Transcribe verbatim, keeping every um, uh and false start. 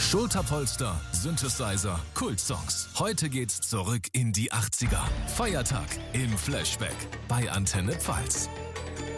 Schulterpolster, Synthesizer, Kultsongs. Heute geht's zurück in die achtziger. Feiertag im Flashback bei Antenne Pfalz.